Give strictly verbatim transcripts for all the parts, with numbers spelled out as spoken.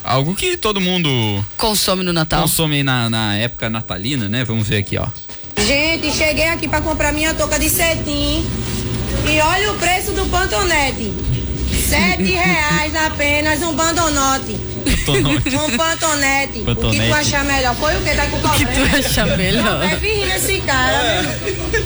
algo que todo mundo consome no Natal. Consome na, na época natalina, né? Vamos ver aqui, ó. Gente, cheguei aqui pra comprar minha touca de cetim e olha o preço do pantonete. Sete reais apenas um pantonote. Pantonete. Um pantonete. Pantonete. O que tu achar melhor? Foi o que tá com o que tu acha melhor? Deve rir nesse cara,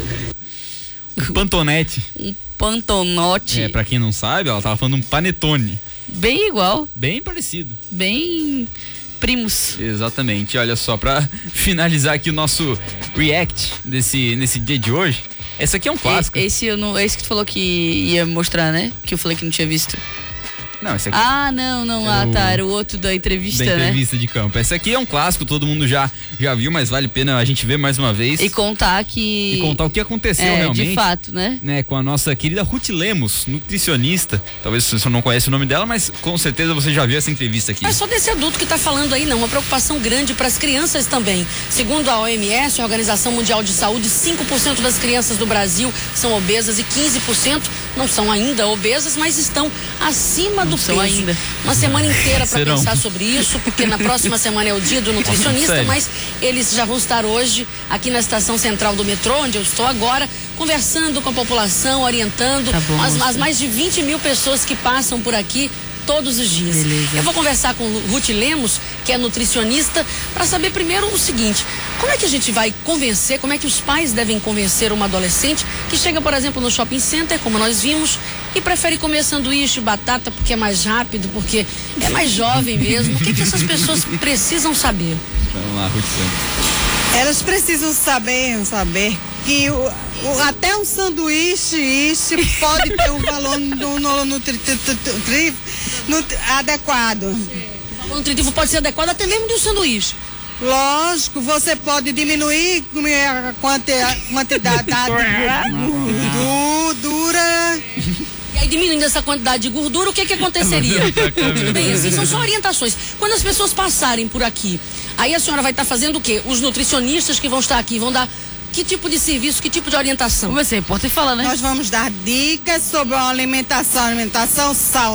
Um pantonete. Um pantonote. É, pra quem não sabe, ela tava falando um panetone. Bem igual. Bem parecido. Bem primos. Exatamente. Olha só, pra finalizar aqui o nosso react desse, nesse dia de hoje, esse aqui é um clássico. E, esse eu não, esse que tu falou que ia mostrar, né? Que eu falei que não tinha visto. Não, esse aqui. Ah, não, não. Ah, o... tá. Era o outro da entrevista, da né? entrevista de campo. Esse aqui é um clássico, todo mundo já, já viu, mas vale a pena a gente ver mais uma vez. E contar que... E contar o que aconteceu é, realmente. de fato, né? né? Com a nossa querida Ruth Lemos, nutricionista. Talvez você não conhece o nome dela, mas com certeza você já viu essa entrevista aqui. Não é só desse adulto que tá falando aí, não. Uma preocupação grande para as crianças também. Segundo a O M S, a Organização Mundial de Saúde, cinco por cento das crianças do Brasil são obesas e quinze por cento não são ainda obesas, mas estão acima do não peso. São ainda. Uma semana inteira para Serão. pensar sobre isso, porque na próxima semana é o dia do nutricionista, Sério? mas eles já vão estar hoje aqui na estação central do metrô, onde eu estou agora, conversando com a população, orientando Tá bom, as, as mais de vinte mil pessoas que passam por aqui todos os dias. Beleza. Eu vou conversar com Ruth Lemos, que é nutricionista, para saber primeiro o seguinte: como é que a gente vai convencer, como é que os pais devem convencer uma adolescente que chega, por exemplo, no shopping center, como nós vimos, e prefere comer sanduíche, batata, porque é mais rápido, porque é mais jovem mesmo. O que, que essas pessoas precisam saber? Vamos lá, Ruth Lemos. Elas precisam saber, saber que o, o, até um sanduíche isso pode ter um valor no, no, nutri, nutri, nutri, adequado. O valor nutritivo pode ser adequado até mesmo de um sanduíche. Lógico, você pode diminuir a quantidade, quantidade de gordura. E aí, diminuindo essa quantidade de gordura, o que que aconteceria? Tudo bem, assim, são só orientações. Quando as pessoas passarem por aqui, aí a senhora vai estar fazendo o quê? Os nutricionistas que vão estar aqui vão dar que tipo de serviço, que tipo de orientação? Você é repórter e fala, né? Nós vamos dar dicas sobre a alimentação, alimentação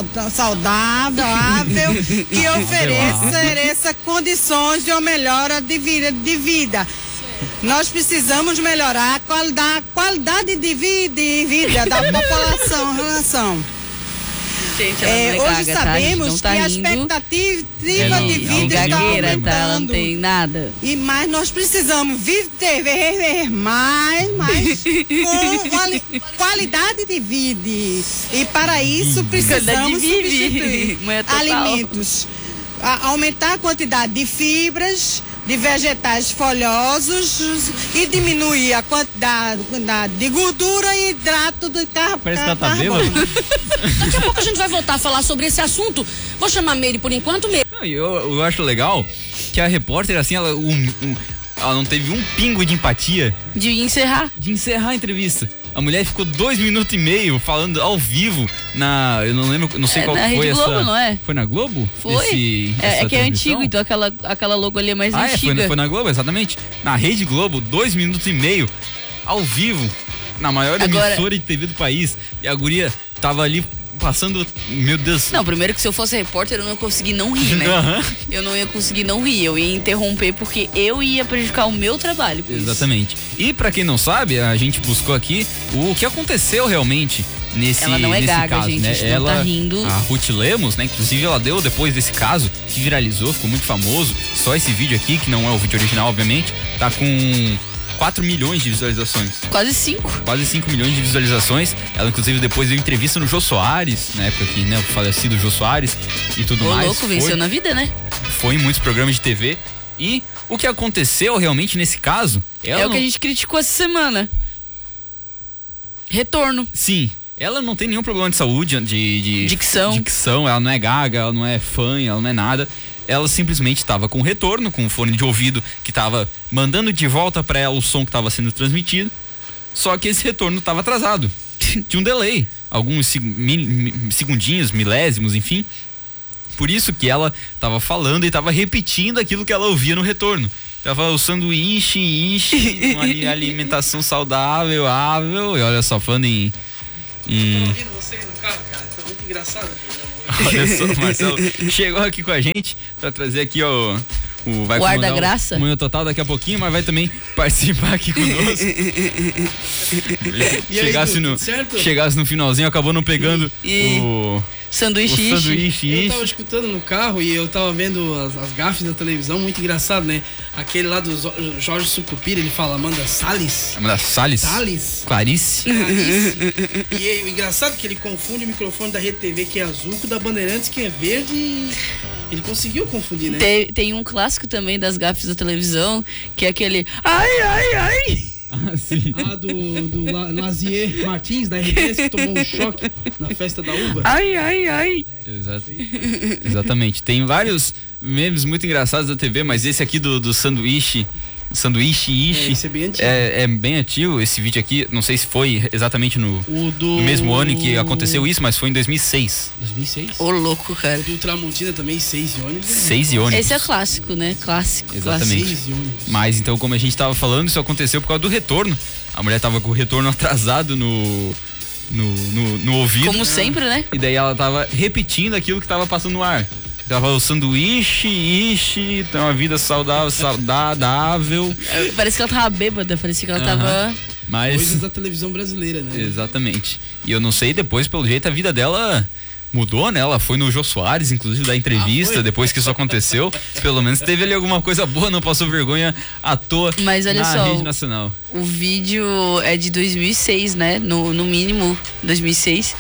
saudável, que ofereça, ofereça condições de uma melhora de vida. De vida. Nós precisamos melhorar a qualidade, a qualidade de vida, de vida da população em relação. Gente, ela É, não é hoje gaga, sabemos tá? A que a gente não tá expectativa não, de é vida um está gagueira, aumentando. tá? Ela não tem nada. E mais nós precisamos viver mais, mais com quali, qualidade de vida. E para isso precisamos substituir alimentos, a, aumentar a quantidade de fibras, de vegetais folhosos e diminuir a quantidade, quantidade de gordura e hidrato de carbono. Parece que ela tá bêbada. Daqui a pouco a gente vai voltar a falar sobre esse assunto. Vou chamar a Meire por enquanto mesmo. Não, eu, eu acho legal que a repórter, assim, ela, um, um, ela não teve um pingo de empatia De encerrar. de encerrar a entrevista. A mulher ficou dois minutos e meio falando ao vivo na. Eu não lembro, não sei É, qual na foi Rede essa. Globo, não é? Foi na Globo? Foi. Esse, é, essa é que é transmissão? antigo, então aquela, aquela logo ali é mais Ah, é, antiga. foi, foi na Globo, exatamente. Na Rede Globo, dois minutos e meio, ao vivo, na maior Agora- emissora de T V do país. E a guria tava ali passando. Meu Deus. Não, primeiro que se eu fosse repórter eu não ia conseguir não rir, né? Aham. Eu não ia conseguir não rir, eu ia interromper porque eu ia prejudicar o meu trabalho. com isso. Exatamente. E pra quem não sabe, a gente buscou aqui o que aconteceu realmente nesse, Ela não é nesse gaga, caso, gente, né? a gente não Ela, tá rindo. a Ruth Lemos, né? Inclusive ela deu depois desse caso que viralizou, ficou muito famoso. Só esse vídeo aqui, que não é o vídeo original, obviamente, tá com quatro milhões de visualizações. Quase cinco. Quase cinco milhões de visualizações. Ela, inclusive, depois deu entrevista no Jô Soares, na época que, né, o falecido Jô Soares e tudo Ô, mais. louco, venceu Foi- na vida, né? Foi em muitos programas de T V. E o que aconteceu realmente nesse caso... Ela É o que não- a gente criticou essa semana. Retorno. Sim, ela não tem nenhum problema de saúde, de, de Dicção. dicção, ela não é gaga, ela não é fã, ela não é nada. Ela simplesmente estava com retorno, com o fone de ouvido que estava mandando de volta para ela o som que estava sendo transmitido. Só que esse retorno estava atrasado. Tinha um delay, alguns seg- mi- mi- segundinhos, milésimos, enfim. Por isso que ela estava falando e estava repetindo aquilo que ela ouvia no retorno. Tava o sanduíche, ishi, uma ali- alimentação saudável, ável. E olha só, falando em. Eu em... tô ouvindo você aí no carro, cara. Tá muito engraçado. Olha só, o Marcelo chegou aqui com a gente pra trazer aqui ó, o vai Guarda-graça. O Manhã Total daqui a pouquinho, mas vai também participar aqui conosco. chegasse, aí, no, chegasse no finalzinho, acabou não pegando e, o... Sanduíche, o sanduíche Eu tava escutando no carro e eu tava vendo as, as gafes da televisão, muito engraçado, né? Aquele lá do Jorge Sucupira, ele fala Amanda Salles. Amanda Salles? Salles. Clarice. Clarice. E o engraçado é que ele confunde o microfone da Rede T V, que é azul, com o da Bandeirantes, que é verde. E ele conseguiu confundir, né? Tem, tem um clássico também das gafes da televisão, que é aquele ai, ai, ai. Ah, sim. Ah, do, do La, Lazier Martins, da R T S, que tomou um choque na festa da uva. Ai, ai, ai. Exato. Exatamente. Tem vários memes muito engraçados da T V, mas esse aqui do, do sanduíche, sanduíche ishi, é, esse é bem antigo. É, é bem antigo esse vídeo aqui, não sei se foi exatamente no, o do... no mesmo ano em que aconteceu isso, mas foi em dois mil e seis. dois mil e seis? Ô, louco, cara. O do Tramontina também, seis e ônibus. Seis e ônibus. Esse é clássico, né? Clássico. Exatamente. Seis e ônibus. Mas então, como a gente tava falando, isso aconteceu por causa do retorno. A mulher tava com o retorno atrasado no... No, no, no ouvido. Como sempre, né? E daí ela tava repetindo aquilo que tava passando no ar. Tava o sanduíche, ishi, tem uma vida saudável, saudável. Parece que ela tava bêbada, parecia que ela uh-huh. tava... Mas... Coisas da televisão brasileira, né? Exatamente. E eu não sei, depois, pelo jeito, a vida dela mudou, né? Ela foi no Jô Soares, inclusive, da entrevista, ah, depois que isso aconteceu. Pelo menos teve ali alguma coisa boa, não passou vergonha à toa. Mas olha na só, rede nacional. O vídeo é de dois mil e seis, né? No, no mínimo, dois mil e seis.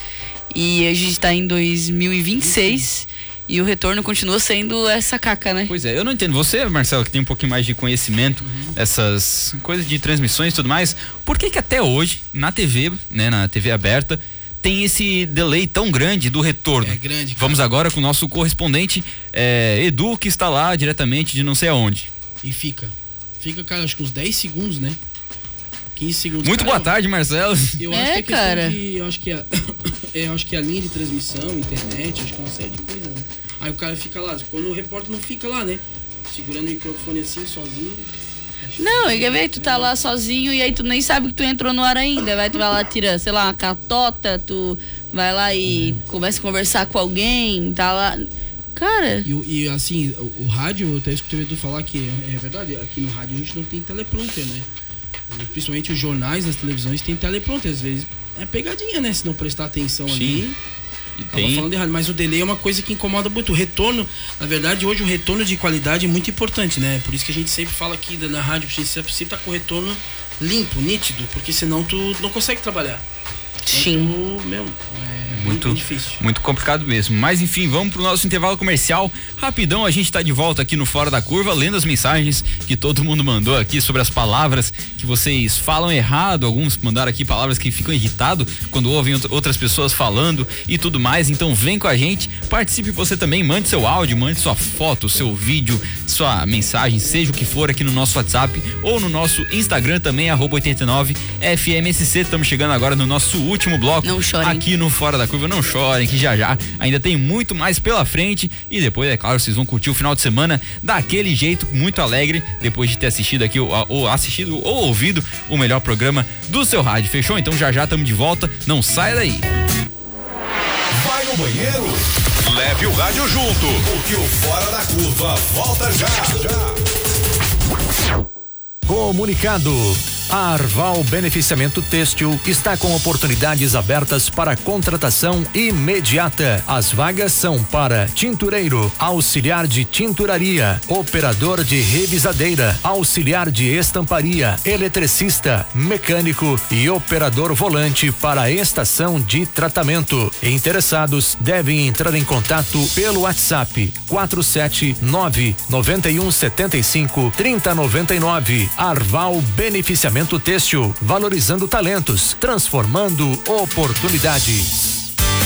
E a gente tá em dois mil e vinte e seis. E o retorno continua sendo essa caca, né? Pois é, eu não entendo. Você, Marcelo, que tem um pouquinho mais de conhecimento, uhum. essas coisas de transmissões e tudo mais, por que que até hoje, na T V, né, na T V aberta, tem esse delay tão grande do retorno? É grande, cara. Vamos agora com o nosso correspondente é, Edu, que está lá diretamente de não sei aonde. E fica. Fica, cara, acho que uns dez segundos, né? quinze segundos. Muito cara, boa tarde, Marcelo. Eu é, acho que é cara. De, eu acho que é, eu acho que é a linha de transmissão, internet, acho que é uma série de coisas, né? Aí o cara fica lá, quando o repórter não fica lá, né? Segurando o microfone assim, sozinho. Não, e quer ver, tu tá lá sozinho e aí tu nem sabe que tu entrou no ar ainda. Vai, tu vai lá, tira, sei lá, uma catota, tu vai lá e hum. começa a conversar com alguém, tá lá. Cara. E, e assim, o, o rádio, eu até escutei o Edu falar que é, é verdade, aqui no rádio a gente não tem teleprompter, né? Principalmente os jornais nas televisões tem teleprompter, às vezes é pegadinha, né? Se não prestar atenção Sim. ali. E acaba tem... falando errado, mas o delay é uma coisa que incomoda muito. O retorno, na verdade, hoje o retorno de qualidade é muito importante, né? Por isso que a gente sempre fala aqui na rádio, a gente sempre tá com o retorno limpo, nítido, porque senão tu não consegue trabalhar. Sim. Então, tu, meu, é muito, muito difícil. Muito complicado mesmo. Mas enfim, vamos pro nosso intervalo comercial. Rapidão, a gente tá de volta aqui no Fora da Curva, lendo as mensagens que todo mundo mandou aqui sobre as palavras que vocês falam errado. Alguns mandaram aqui palavras que ficam irritados quando ouvem outras pessoas falando e tudo mais. Então vem com a gente, participe você também, mande seu áudio, mande sua foto, seu vídeo, sua mensagem, seja o que for, aqui no nosso WhatsApp ou no nosso Instagram também, arroba oitenta e nove F M S C. Estamos chegando agora no nosso último bloco. Não chorem. Aqui no Fora da Curva. Não chorem, que já já ainda tem muito mais pela frente. E depois, é claro, vocês vão curtir o final de semana daquele jeito, muito alegre, depois de ter assistido aqui, ou, ou assistido ou ouvido o melhor programa do seu rádio. Fechou? Então já já estamos de volta. Não saia daí. Vai no banheiro? Leve o rádio junto, porque o Fora da Curva volta já. já. Comunicado. A Arval Beneficiamento Têxtil está com oportunidades abertas para contratação imediata. As vagas são para tintureiro, auxiliar de tinturaria, operador de revisadeira, auxiliar de estamparia, eletricista, mecânico e operador volante para a estação de tratamento. Interessados devem entrar em contato pelo WhatsApp quatro sete nove nove um sete cinco três zero nove nove. Arval Beneficiamento Têxtil, valorizando talentos, transformando oportunidades.